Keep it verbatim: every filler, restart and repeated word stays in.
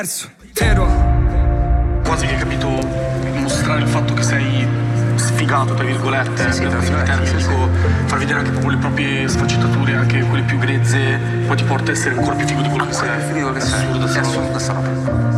Quasi che, capito, mostrare il fatto che sei sfigato, tra virgolette, sì, sì, per il termine, dico, far vedere anche proprio le proprie sfaccettature, anche quelle più grezze, poi ti porta a essere ancora più figo di quello che sei. È assurdo, è assurdo sta roba.